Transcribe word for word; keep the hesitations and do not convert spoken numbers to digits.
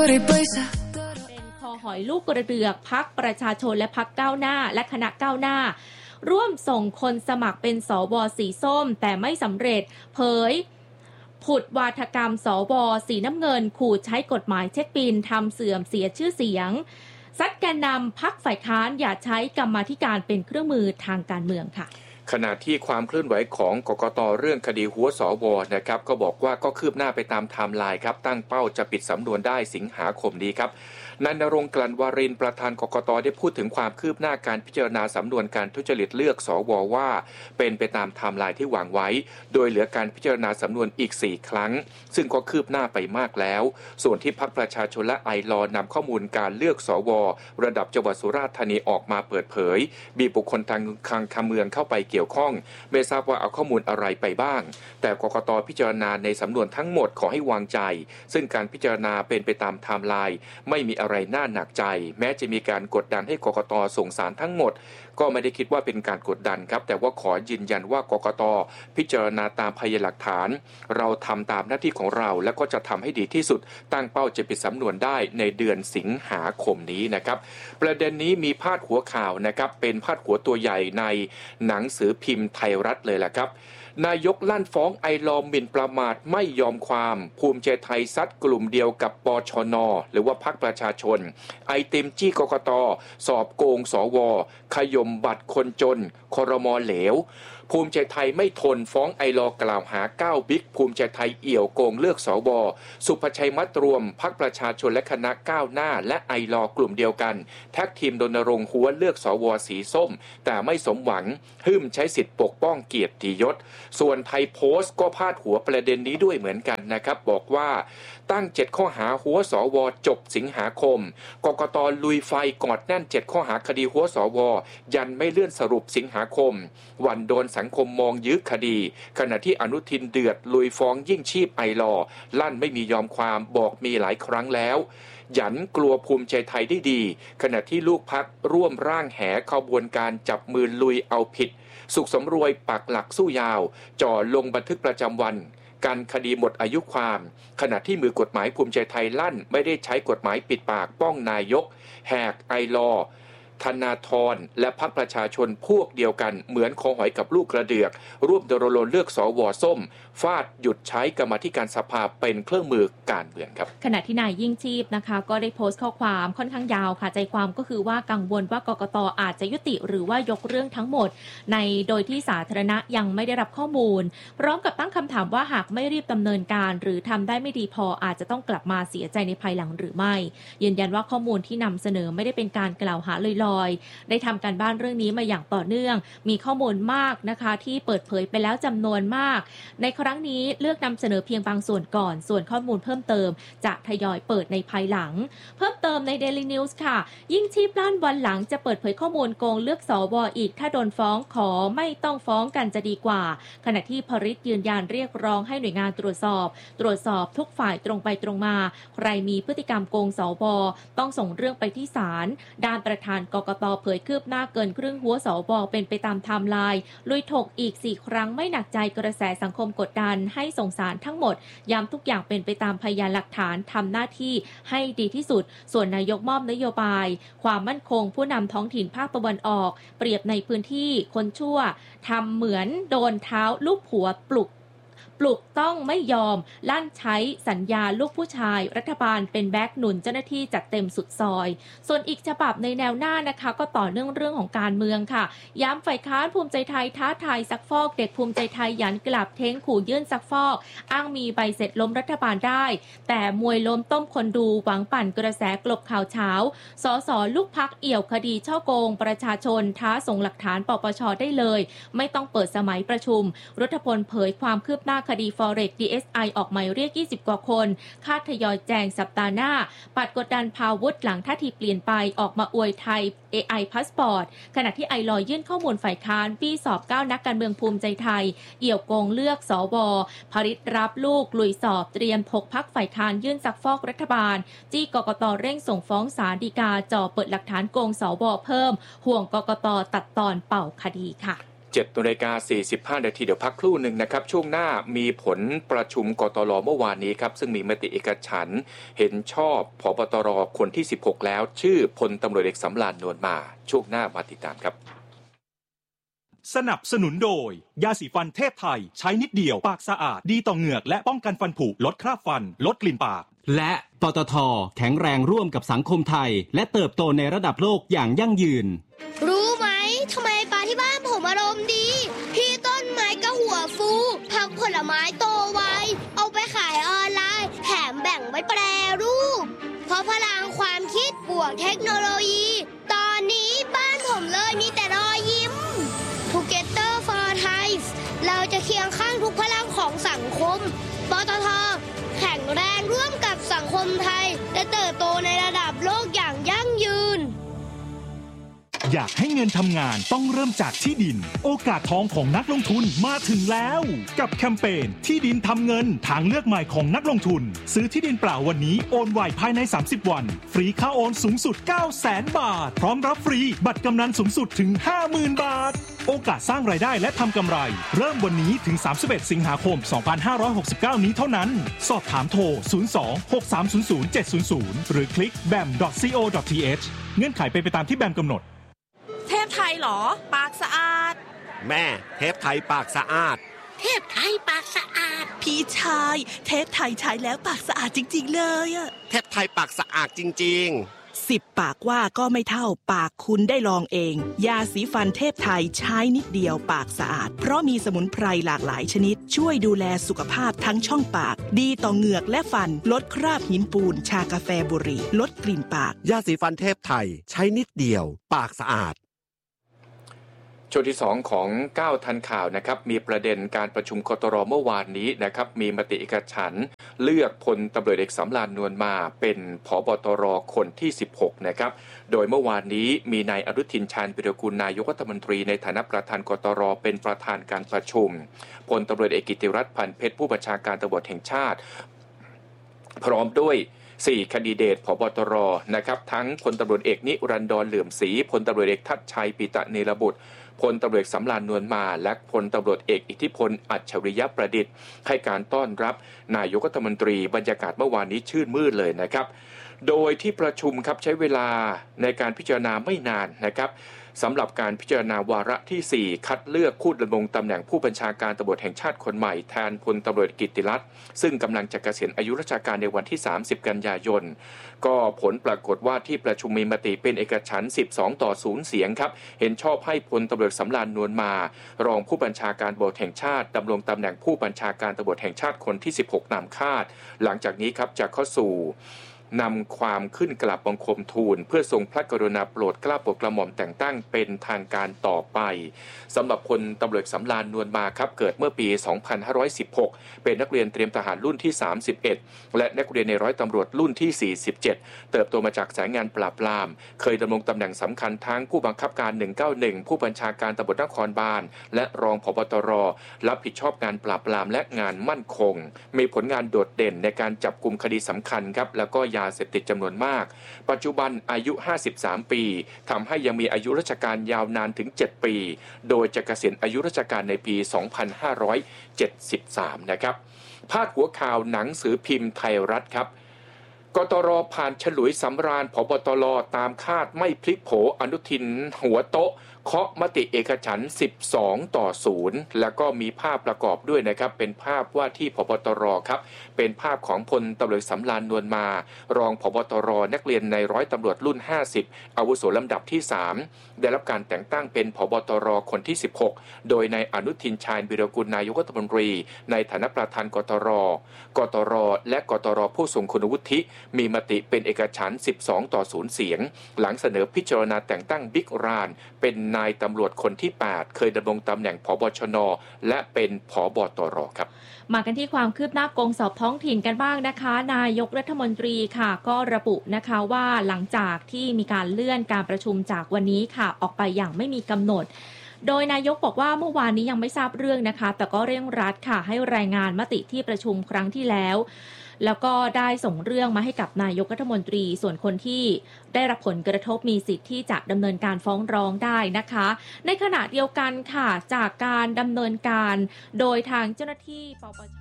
เป็นคอหอยลูกกระเดือกพรรคประชาชนและพรรคก้าวหน้าและคณะก้าวหน้าร่วมส่งคนสมัครเป็นสวสีส้มแต่ไม่สำเร็จเผยผุดวาทกรรมสวสีน้ำเงินขู่ใช้กฎหมายเช็คบินทำเสื่อมเสียชื่อเสียงซัดแกนนำพรรคฝ่ายค้านอย่าใช้กรรมาธิการเป็นเครื่องมือทางการเมืองค่ะขณะที่ความเคลื่อนไหวของกกต.เรื่องคดีหัวสวนะครับก็บอกว่าก็คืบหน้าไปตามไทม์ไลน์ครับตั้งเป้าจะปิดสำนวนได้สิงหาคมนี้ครับนายณรงค์กลั่นวารินประธานกกต.ได้พูดถึงความคืบหน้าการพิจารณาสำนวนการทุจริตเลือกสวว่าเป็นไปตามไทม์ไลน์ที่วางไว้โดยเหลือการพิจารณาสำนวนอีกสี่ครั้งซึ่งก็คืบหน้าไปมากแล้วส่วนที่พรรคประชาชนและไอลอนำข้อมูลการเลือกสวระดับจังหวัดสุราษฎร์ธานีออกมาเปิดเผยมีบุคคลทางการเมืองเข้าไปเกี่ยวข้องไม่ทราบว่าเอาข้อมูลอะไรไปบ้างแต่กกต.พิจารณาในสำนวนทั้งหมดขอให้วางใจซึ่งการพิจารณาเป็นไปตามไทม์ไลน์ไม่มีอะไรน่าหนักใจแม้จะมีการกดดันให้กกต.ส่งสารทั้งหมดก็ไม่ได้คิดว่าเป็นการกดดันครับแต่ว่าขอยืนยันว่ากกต.พิจารณาตามพยานหลักฐานเราทำตามหน้าที่ของเราและก็จะทำให้ดีที่สุดตั้งเป้าจะปิดสำนวนได้ในเดือนสิงหาคมนี้นะครับประเด็นนี้มีพาดหัวข่าวนะครับเป็นพาดหัวตัวใหญ่ในหนังสือพิมพ์ไทยรัฐเลยแหละครับนายกลั่นฟ้องไอลอว์หมิ่นประมาทไม่ยอมความภูมิใจไทยซัดกลุ่มเดียวกับปชน.หรือว่าพรรคประชาชนไอเต็มจี้กกต.สอบโกงสวขย่มบัตรคนจนครม.เหลวภูมิใจไทยไม่ทนฟ้องไอลอกล่าวหาเก้าบิ๊กภูมิใจไทยเอี่ยวโกงเลือกสวสุภชัยมัตรวมพรรคประชาชนและคณะก้าวหน้าและไอลอกลุ่มเดียวกันแท็กทีมรณรงค์หัวเลือกสวสีส้มแต่ไม่สมหวังหึ่มใช้สิทธิ์ปกป้องเกียรติยศส่วนไทยโพสต์ก็พาดหัวประเด็นนี้ด้วยเหมือนกันนะครับบอกว่าตั้งเจ็ดข้อหาหัวสวจบสิงหาคมกกต.ลุยไฟกอดแน่นเจ็ดข้อหาคดีหัวสวยันไม่เลื่อนสรุปสิงหาคมวันโดนสังคมมองยึกคดีขณะที่อนุทินเดือดลุยฟ้องยิ่งชีพไอลอลั่นไม่มียอมความบอกมีหลายครั้งแล้วหยันกลัวภูมิใจไทยได้ดีขณะที่ลูกพรรคร่วมร่างแหขบวนการจับมือลุยเอาผิดสุขสมรวยปักหลักสู้ยาวจ่อลงบันทึกประจำวันการคดีหมดอายุความขณะที่มือกฎหมายภูมิใจไทยลั่นไม่ได้ใช้กฎหมายปิดปากป้องนายกแหกไอลอธนาธรและพรรคประชาชนพวกเดียวกันเหมือนคอหอยกับลูกกระเดือกร่วมรณรงค์เลือกสวส้มฟาดหยุดใช้กรรมาธิการสภาเป็นเครื่องมือการเมืองครับขณะที่นายยิ่งชีพนะคะก็ได้โพสต์ข้อความค่อนข้างยาวค่ะใจความก็คือว่ากังวลว่ากกต.อาจจะยุติหรือว่ายกเรื่องทั้งหมดในโดยที่สาธารณะยังไม่ได้รับข้อมูลพร้อมกับตั้งคำถามว่าหากไม่รีบดำเนินการหรือทำได้ไม่ดีพออาจจะต้องกลับมาเสียใจในภายหลังหรือไม่ยืนยันว่าข้อมูลที่นำเสนอไม่ได้เป็นการกล่าวหาลอยๆได้ทำการบ้านเรื่องนี้มาอย่างต่อเนื่องมีข้อมูลมากนะคะที่เปิดเผยไปแล้วจำนวนมากในครั้งนี้เลือกนำเสนอเพียงบางส่วนก่อนส่วนข้อมูลเพิ่มเติมจะทยอยเปิดในภายหลังเพิ่มเติมใน Daily News ค่ะยิ่งชีพลั่นวันหลังจะเปิดเผยข้อมูลโกงเลือกสวอีกถ้าโดนฟ้องขอไม่ต้องฟ้องกันจะดีกว่าขณะที่พริษยืนยันเรียกร้องให้หน่วยงานตรวจสอบตรวจสอบทุกฝ่ายตรงไปตรงมาใครมีพฤติกรรมโกงสวต้องส่งเรื่องไปที่ศาลด้านประธานกกต.เผยคืบหน้าเกินครึ่งหัวสวเป็นไปตามไทม์ไลน์ลุยถกอีกสี่ครั้งไม่หนักใจกระแสสังคมกดดันให้ส่งสารทั้งหมดย้ำทุกอย่างเป็นไปตามพยานหลักฐานทำหน้าที่ให้ดีที่สุดส่วนนายกมอบนโยบายความมั่นคงผู้นำท้องถิ่นภาคตะวันออกเปรียบในพื้นที่คนชั่วทำเหมือนโดนเท้าลูกผัวปลุกปลุกต้องไม่ยอมลั่นใช้สัญญาลูกผู้ชายรัฐบาลเป็นแบ็คหนุนเจ้าหน้าที่จัดเต็มสุดซอยส่วนอีกฉบับในแนวหน้านะคะก็ต่อเนื่องเรื่องของการเมืองค่ะย้ำฝ่ายค้านภูมิใจไทยท้าทายซักฟอกเด็กภูมิใจไทยหยันกลับเท้งขู่ยื่นซักฟอกอ้างมีใบเสร็จล้มรัฐบาลได้แต่มวยล้มต้มคนดูหวังปั่นกระแสกลบข่าวเช้าสสลูกพักเอี่ยวคดีช่อโกงประชาชนท้าส่งหลักฐานปปช.ได้เลยไม่ต้องเปิดสมัยประชุมรัฐพลเผยความคืบหน้าคดี Forex ดี เอส ไอ ออกหมายเรียกยี่สิบกว่าคนคาดทยอยแจงสัปดาห์หน้าปัดกดดันพาวุธหลังท่าทีเปลี่ยนไปออกมาอวยไทย เอ ไอ Passport ขณะที่ไอลอยยื่นข้อมูลฝ่ายค้านปี้สอบเก้านักการเมืองภูมิใจไทยเอี่ยวโกงเลือกสวภริษรับลูกลุยสอบเตรียมถกพักฝ่ายค้านยื่นซักฟอกรัฐบาลจี้กกต.เร่งส่งฟ้องศาลฎีกาจ่อเปิดหลักฐานโกงสวเพิ่มห่วงกกต.ตัดตอนเป่าคดีค่ะเจ็ดนาฬิกาสี่สิบห้านาทีเดี๋ยวพักครู่หนึ่งนะครับช่วงหน้ามีผลประชุมกตรเมื่อวานนี้ครับซึ่งมีมติเอกฉันท์เห็นชอบผบตรคนที่สิบหกแล้วชื่อพลตำรวจเอกสำราญนวลมาช่วงหน้ามาติดตามครับสนับสนุนโดยยาสีฟันเทพไทยใช้นิดเดียวปากสะอาดดีต่อเหงือกและป้องกันฟันผุลดคราบฟันลดกลิ่นปากและปตท.แข็งแรงร่วมกับสังคมไทยและเติบโตในระดับโลกอย่างยั่งยืนรู้ไหมทำไมปลาที่บ้านผมอารมณ์ดีที่ต้นไม้ก็หัวฟูผักผลไม้โตไวเอาไปขายออนไลน์แถมแบ่งไว้แปรรูปเพราะพลังความคิดบวกเทคโนโลยีตอนนี้บ้านผมเลยมีแต่รอยยิ้ม Together for Thai เราจะเคียงข้างทุกพลังของสังคมปตท.แข็งแรงร่วมกับสังคมไทยและเติบโตในระดับโลกอย่างยั่งยืนอยากให้เงินทำงานต้องเริ่มจากที่ดินโอกาสทองของนักลงทุนมาถึงแล้วกับแคมเปญที่ดินทำเงินทางเลือกใหม่ของนักลงทุนซื้อที่ดินเปล่าวันนี้โอนไวภายในสามสิบวันฟรีค่าโอนสูงสุด เก้าแสน บาทพร้อมรับฟรีบัตรกำนันสูงสุดถึง ห้าหมื่น บาทโอกาสสร้างรายได้และทำกำไรเริ่มวันนี้ถึงสามสิบเอ็ดสิงหาคมสองพันห้าร้อยหกสิบเก้านี้เท่านั้นสอบถามโทรศูนย์ สอง หก สาม ศูนย์ ศูนย์ เจ็ด ศูนย์ ศูนย์หรือคลิก แบม ดอท ซี โอ ดอท ที เอช เงื่อนไขเป็นไปตามที่แบมกำหนดเทพไทยเหรอปากสะอาดแม่เทพไทยปากสะอาดเทพไทยปากสะอาดพี่ชายเทพไทยใช้แล้วปากสะอาดจริงๆเลยอะเทพไทยปากสะอาดจริงๆสิบปากว่าก็ไม่เท่าปากคุณได้ลองเองยาสีฟันเทพไทยใช้นิดเดียวปากสะอาดเพราะมีสมุนไพรหลากหลายชนิดช่วยดูแลสุขภาพทั้งช่องปากดีต่อเหงือกและฟันลดคราบหินปูนชากาแฟบุหรี่ลดกลิ่นปากยาสีฟันเทพไทยใช้นิดเดียวปากสะอาดช่วงที่สองของเก้าทันข่าวนะครับมีประเด็นการประชุมกตรเมื่อวานนี้นะครับมีมติเอกฉันท์เลือกพลตำรวจเอกสำราญนวลมาเป็นผบตรคนที่สิบหกนะครับโดยเมื่อวานนี้มีนายอนุทินชาญวิรากูลนายกรัฐมนตรีในฐานะประธานกตรเป็นประธานการประชุมพลตำรวจเอกกิติรัตน์พันเพชรผู้บัญชาการตำรวจแห่งชาติพร้อมด้วยสี่แคนดิเดตผบตรนะครับทั้งพลตำรวจเอกนิรันดรเหลื่อมศรีพลตำรวจเอกทัชชัยปิตะเนรบุตรพลตำรวจสำราญนวลมาและพลตำรวจเอกอิทธิพลอัจฉริยประดิษฐ์ให้การต้อนรับนายกรัฐมนตรีบรรยากาศเมื่อวานนี้ชื่นมื่นเลยนะครับโดยที่ประชุมครับใช้เวลาในการพิจารณาไม่นานนะครับสำหรับการพิจารณาวาระที่สี่คัดเลือกผู้ดำรงตำแหน่งผู้บัญชาการตำรวจแห่งชาติคนใหม่แทนพลตำรวจกิตติรัตน์ซึ่งกำลังจะเกษียณอายุราชการในวันที่สามสิบกันยายนก็ผลปรากฏว่าที่ประชุมมีมติเป็นเอกฉันท์สิบสองต่อศูนย์เสียงครับเห็นชอบให้พลตำรวจสำราญนวลมารองผู้บัญชาการตำรวจแห่งชาติดำรงตำแหน่งผู้บัญชาการตำรวจแห่งชาติคนที่สิบหกตามคาดหลังจากนี้ครับจะเข้าสู่นำความขึ้นกราบบังคมทูลเพื่อทรงพระกรุณาโปรดเกล้าโปรดกระหม่อมแต่งตั้งเป็นทางการต่อไปสำหรับพลตำรวจสำราญนวลมาครับเกิดเมื่อปีสองพันห้าร้อยสิบหกเป็นนักเรียนเตรียมทหารรุ่นที่สามสิบเอ็ดและนักเรียนในร้อยตำรวจรุ่นที่สี่สิบเจ็ดเติบโตมาจากสายงานปราบปรามเคยดำรงตำแหน่งสำคัญทั้งผู้บังคับการหนึ่งเก้าหนึ่งผู้บัญชาการตำรวจนครบาลและรองผบตรรับผิดชอบงานปราบปรามและงานมั่นคงมีผลงานโดดเด่นในการจับกุมคดีสำคัญครับแล้วก็ยาเสพติดจำนวนมากปัจจุบันอายุห้าสิบสามปีทำให้ยังมีอายุราชการยาวนานถึงเจ็ดปีโดยจะเกษียณอายุราชการในปีสองพันห้าร้อยเจ็ดสิบสามนะครับพาดหัวข่าวหนังสือพิมพ์ไทยรัฐครับกตรผ่านฉลุยสำราญผบตรตามคาดไม่พลิกโผอนุทินหัวโต๊ะเคาะมติเอกฉันท์สิบสองต่อศูนย์แล้วก็มีภาพประกอบด้วยนะครับเป็นภาพว่าที่ผบตรครับเป็นภาพของพลตำรวจสำราญนวลมารองผบตรนักเรียนในร้อยตำรวจรุ่นห้าสิบอาวุโสลำดับที่สามได้รับการแต่งตั้งเป็นผบตรคนที่สิบหกโดยนายอนุทินชาญวิรากูลนายกรัฐมนตรีในฐานะประธานกตรกตรและกตรผู้ทรงคุณวุฒิมีมติเป็นเอกฉันท์สิบสองต่อศูนย์เสียงหลังเสนอพิจารณาแต่งตั้งบิ๊กรานเป็นนายตำรวจคนที่แปดเคยดำรงตำแหน่งผบชนและเป็นผบตรครับมากันที่ความคืบหน้ากงสอบท้องถิ่นกันบ้างนะคะนายกรัฐมนตรีค่ะก็ระบุนะคะว่าหลังจากที่มีการเลื่อนการประชุมจากวันนี้ค่ะออกไปอย่างไม่มีกำหนดโดยนายกบอกว่าเมื่อวานนี้ยังไม่ทราบเรื่องนะคะแต่ก็เร่งรัดค่ะให้รายงานมติที่ประชุมครั้งที่แล้วแล้วก็ได้ส่งเรื่องมาให้กับนายกรัฐมนตรีส่วนคนที่ได้รับผลกระทบมีสิทธิ์ที่จะดำเนินการฟ้องร้องได้นะคะในขณะเดียวกันค่ะจากการดำเนินการโดยทางเจ้าหน้าที่ปปช